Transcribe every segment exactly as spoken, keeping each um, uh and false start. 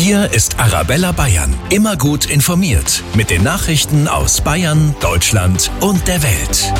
Hier ist Arabella Bayern. Immer gut informiert. Mit den Nachrichten aus Bayern, Deutschland und der Welt.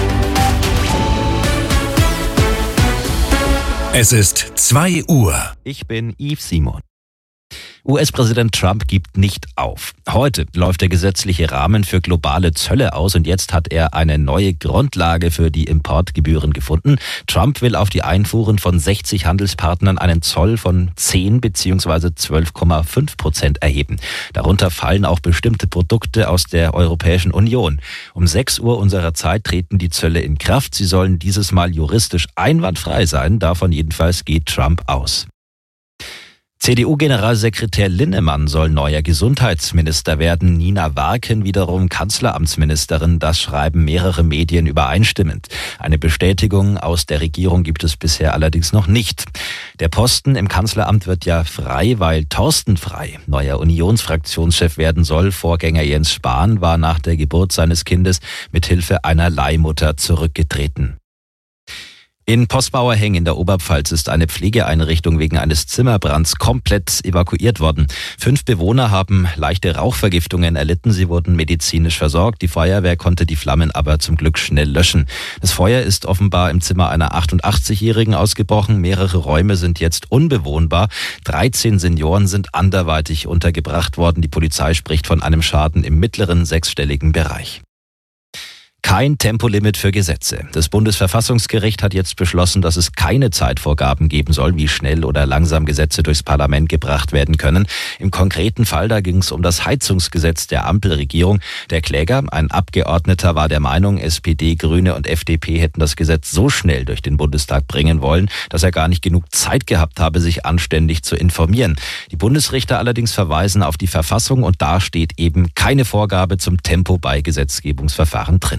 Es ist zwei Uhr. Ich bin Yves Simon. U S-Präsident Trump gibt nicht auf. Heute läuft der gesetzliche Rahmen für globale Zölle aus und jetzt hat er eine neue Grundlage für die Importgebühren gefunden. Trump will auf die Einfuhren von sechzig Handelspartnern einen Zoll von zehn bzw. zwölf Komma fünf Prozent erheben. Darunter fallen auch bestimmte Produkte aus der Europäischen Union. Um sechs Uhr unserer Zeit treten die Zölle in Kraft. Sie sollen dieses Mal juristisch einwandfrei sein. Davon jedenfalls geht Trump aus. C D U-Generalsekretär Linnemann soll neuer Gesundheitsminister werden, Nina Warken wiederum Kanzleramtsministerin. Das schreiben mehrere Medien übereinstimmend. Eine Bestätigung aus der Regierung gibt es bisher allerdings noch nicht. Der Posten im Kanzleramt wird ja frei, weil Thorsten Frey neuer Unionsfraktionschef werden soll. Vorgänger Jens Spahn war nach der Geburt seines Kindes mit Hilfe einer Leihmutter zurückgetreten. In Postbauerheng in der Oberpfalz ist eine Pflegeeinrichtung wegen eines Zimmerbrands komplett evakuiert worden. Fünf Bewohner haben leichte Rauchvergiftungen erlitten. Sie wurden medizinisch versorgt. Die Feuerwehr konnte die Flammen aber zum Glück schnell löschen. Das Feuer ist offenbar im Zimmer einer achtundachtzigjährigen ausgebrochen. Mehrere Räume sind jetzt unbewohnbar. dreizehn Senioren sind anderweitig untergebracht worden. Die Polizei spricht von einem Schaden im mittleren sechsstelligen Bereich. Kein Tempolimit für Gesetze. Das Bundesverfassungsgericht hat jetzt beschlossen, dass es keine Zeitvorgaben geben soll, wie schnell oder langsam Gesetze durchs Parlament gebracht werden können. Im konkreten Fall, da ging es um das Heizungsgesetz der Ampelregierung. Der Kläger, ein Abgeordneter, war der Meinung, S P D, Grüne und F D P hätten das Gesetz so schnell durch den Bundestag bringen wollen, dass er gar nicht genug Zeit gehabt habe, sich anständig zu informieren. Die Bundesrichter allerdings verweisen auf die Verfassung und da steht eben keine Vorgabe zum Tempo bei Gesetzgebungsverfahren drin.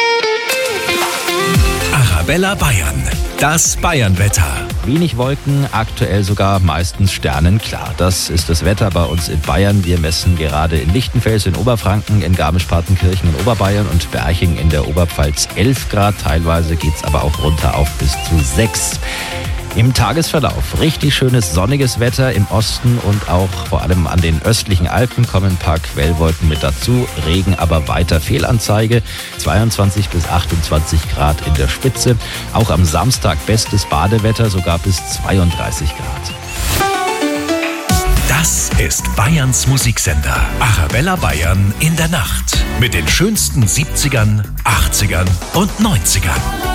Arabella Bayern, das Bayernwetter. Wenig Wolken, aktuell sogar meistens sternenklar. Das ist das Wetter bei uns in Bayern. Wir messen gerade in Lichtenfels in Oberfranken, in Garmisch-Partenkirchen in Oberbayern und Berching in der Oberpfalz elf Grad. Teilweise geht's aber auch runter auf bis zu sechs. Im Tagesverlauf richtig schönes sonniges Wetter im Osten und auch vor allem an den östlichen Alpen kommen ein paar Quellwolken mit dazu. Regen aber weiter Fehlanzeige. zweiundzwanzig bis achtundzwanzig Grad in der Spitze. Auch am Samstag bestes Badewetter, sogar bis zweiunddreißig Grad. Das ist Bayerns Musiksender. Arabella Bayern in der Nacht. Mit den schönsten siebzigern, achtzigern und neunzigern.